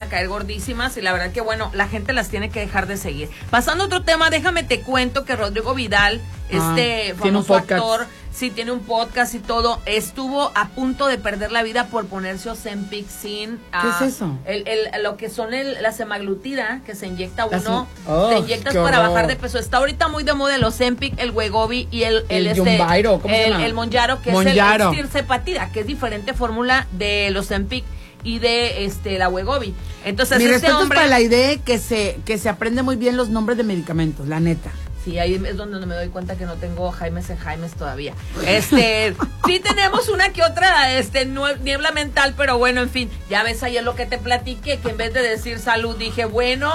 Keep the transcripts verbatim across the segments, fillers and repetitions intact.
caer gordísimas y la verdad que bueno, la gente las tiene que dejar de seguir. Pasando a otro tema, déjame te cuento que Rodrigo Vidal, ah, este famoso actor, sí tiene un podcast y todo, estuvo a punto de perder la vida por ponerse Ozempic sin... ¿Qué uh, es eso? El, el, lo que son el, la semaglutida que se inyecta uno, oh, te inyectas para bajar de peso. Está ahorita muy de moda el Ozempic, el Wegovy y el... El, el, este, Jumbairo, ¿cómo el, se llama? El Monjaro, que Monjaro. es el Tirzepatida, que es diferente fórmula de los Ozempic y de este la Wegovy. Entonces, mi este respeto hombre, es para la idea que se, que se aprende muy bien los nombres de medicamentos, la neta. Sí, ahí es donde me doy cuenta que no tengo Jaimes en Jaimes todavía. Este, sí tenemos una que otra este, niebla mental, pero bueno, en fin, ya ves ayer lo que te platiqué, que en vez de decir salud, dije, bueno.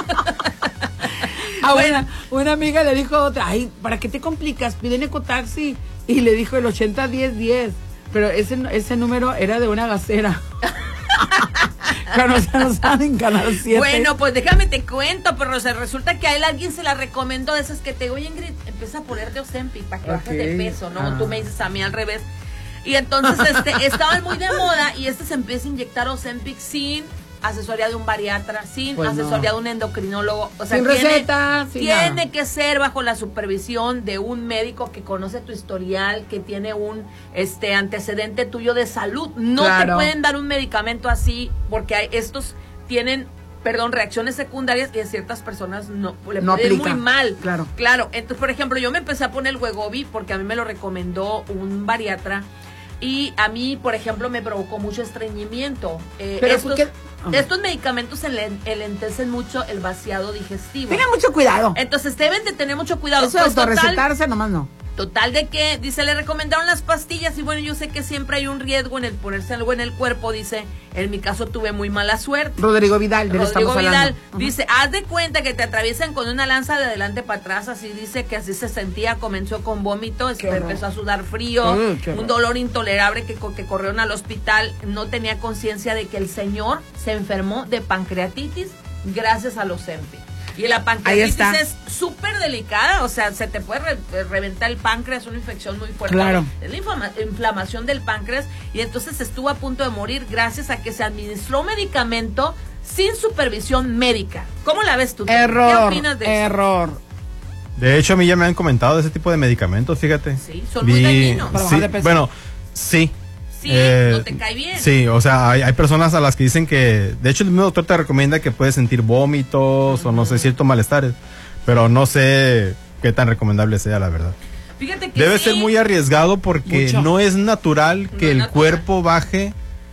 Ah, bueno, una amiga le dijo a otra, ay, ¿para qué te complicas? Piden ecotaxi. Y le dijo el ochenta diez diez, pero ese, ese número era de una gasera. Claro, se nos dan en Canal siete. Bueno, pues déjame te cuento, pero o sea, resulta que a él alguien se la recomendó de esas que te oye, Ingrid, empieza a ponerte Ozempic para que okay. bajes de peso, ¿no? Ah. Tú me dices a mí al revés. Y entonces este estaban muy de moda y este se empieza a inyectar Ozempic sin asesoría de un bariatra, sin pues asesoría no. de un endocrinólogo, o sea, sin tiene, receta, sin tiene nada. que ser bajo la supervisión de un médico que conoce tu historial, que tiene un este antecedente tuyo de salud. No claro. te pueden dar un medicamento así porque hay, estos tienen, perdón, reacciones secundarias y a ciertas personas no le no pueden aplica. muy mal. Claro. Claro, entonces, por ejemplo, yo me empecé a poner el Wegovy porque a mí me lo recomendó un bariatra. Y a mí, por ejemplo, me provocó mucho estreñimiento. Eh, Pero estos, qué? estos medicamentos enlentecen mucho el vaciado digestivo. Tengan mucho cuidado. Entonces deben de tener mucho cuidado. Eso pues, de autorrecetarse nomás no. Total de que, dice, le recomendaron las pastillas y bueno, yo sé que siempre hay un riesgo en el ponerse algo en el cuerpo, dice, en mi caso tuve muy mala suerte. Rodrigo Vidal, de Rodrigo Vidal, uh-huh. dice, haz de cuenta que te atraviesan con una lanza de adelante para atrás, así dice que así se sentía, comenzó con vómito, este, empezó a sudar frío, uh, un dolor intolerable que, que corrieron al hospital, no tenía conciencia de que el señor se enfermó de pancreatitis gracias a los Ozempic. Y la pancreatitis es súper delicada, o sea, se te puede re- reventar el páncreas, una infección muy fuerte. Claro. Es la inflama- inflamación del páncreas y entonces estuvo a punto de morir gracias a que se administró medicamento sin supervisión médica. ¿Cómo la ves tú? Error. ¿Qué opinas de eso? Error. De hecho, a mí ya me han comentado de ese tipo de medicamentos, fíjate. Sí, son Vi, muy dañinos. Sí, bueno, sí. Sí, eh, no te cae bien. Sí, o sea, hay, hay personas a las que dicen que, de hecho el mismo doctor te recomienda que puedes sentir vómitos uh-huh. o no sé, ciertos malestares, pero no sé qué tan recomendable sea, la verdad. Fíjate que Debe sí. ser muy arriesgado porque Mucho. no es natural que no el natural. cuerpo baje.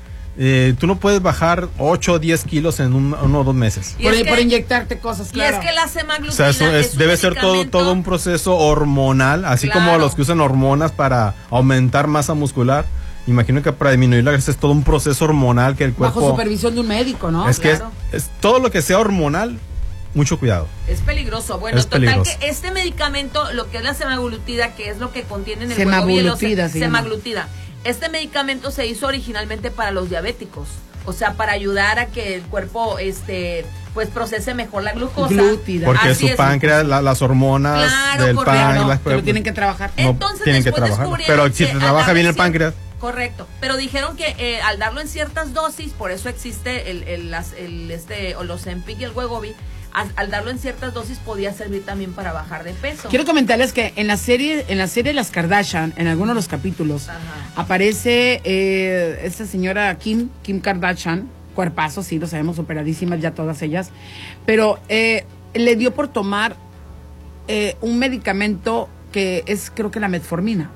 Eh, tú no puedes bajar ocho o diez kilos en un, uno o dos meses. Por, que, por inyectarte cosas, claro. Y es que la semaglutida O sea, eso es, es debe ser todo, todo un proceso hormonal, así claro. como los que usan hormonas para aumentar masa muscular. Imagino que para disminuir la grasa es todo un proceso hormonal que el cuerpo... Bajo supervisión de un médico, ¿no? Es Claro. que es, es todo lo que sea hormonal, mucho cuidado. Es peligroso. Bueno, Es total peligroso. que este medicamento, lo que es la semaglutida, que es lo que contiene en el Semaglutida, se llama. semaglutida. Este medicamento se hizo originalmente para los diabéticos, o sea, para ayudar a que el cuerpo este pues procese mejor la glucosa. Glútida. Porque Así su es. páncreas, la, las hormonas Claro, del correcto. páncreas... Pero tienen que trabajar. No, Entonces, tienen que después trabajar. descubrieron Pero si que te al trabaja darle bien el cier- páncreas... Correcto, pero dijeron que eh, al darlo en ciertas dosis, por eso existe el, el, las, el este, o los Ozempic y el Wegovy, al, al darlo en ciertas dosis podía servir también para bajar de peso. Quiero comentarles que en la serie, en la serie Las Kardashian, en algunos de los capítulos, Ajá. aparece eh, esta señora Kim, Kim Kardashian, cuerpazo, sí, lo sabemos, operadísimas ya todas ellas, pero eh, le dio por tomar eh, un medicamento que es, creo que la metformina,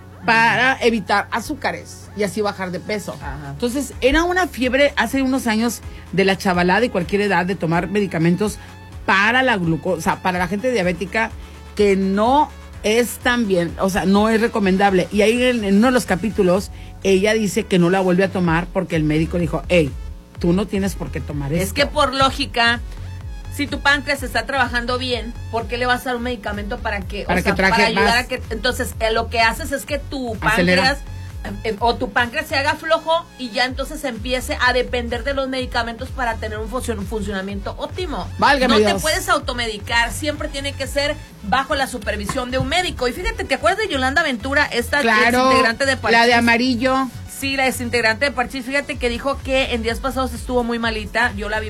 para evitar azúcares y así bajar de peso. Ajá. Entonces, era una fiebre hace unos años de la chavalada de cualquier edad de tomar medicamentos para la glucosa, para la gente diabética, que no es tan bien, o sea, no es recomendable. Y ahí en, en uno de los capítulos, ella dice que no la vuelve a tomar porque el médico dijo, hey, tú no tienes por qué tomar esto. Es que por lógica, si tu páncreas está trabajando bien, ¿por qué le vas a dar un medicamento para que, Para o sea, que traje para ayudar más. a que, entonces eh, lo que haces es que tu Acelera. páncreas eh, o tu páncreas se haga flojo y ya entonces empiece a depender de los medicamentos para tener un, func- un funcionamiento óptimo. Válgame no te Dios. puedes automedicar, siempre tiene que ser bajo la supervisión de un médico. Y fíjate, ¿te acuerdas de Yolanda Ventura, esta Claro, integrante de Parchís? la de amarillo. Sí, la desintegrante de Parchís, fíjate que dijo que en días pasados estuvo muy malita, yo la vi